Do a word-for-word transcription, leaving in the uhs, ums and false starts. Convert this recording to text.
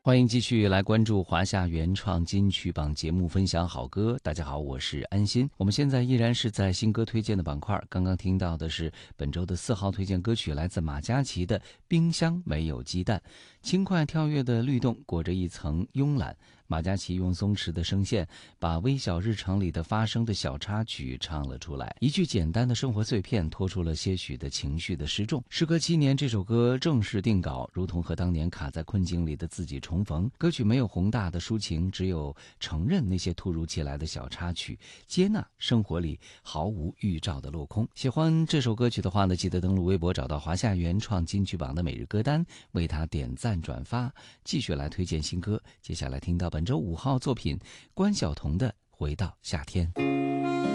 欢迎继续来关注华夏原创金曲榜节目，分享好歌。大家好，我是安心。我们现在依然是在新歌推荐的板块，刚刚听到的是本周的四号推荐歌曲，来自马嘉祺的《冰箱没有鸡蛋》。轻快跳跃的律动裹着一层慵懒，马嘉祺用松弛的声线把微小日常里的发生的小插曲唱了出来，一句简单的生活碎片拖出了些许的情绪的失重。时隔七年，这首歌正式定稿，如同和当年卡在困境里的自己重逢。歌曲没有宏大的抒情，只有承认那些突如其来的小插曲，接纳生活里毫无预兆的落空。喜欢这首歌曲的话呢，记得登录微博找到华夏原创金曲榜的每日歌单，为它点赞转发，继续来推荐新歌。接下来听到本周五号作品关晓彤的《回到夏天》。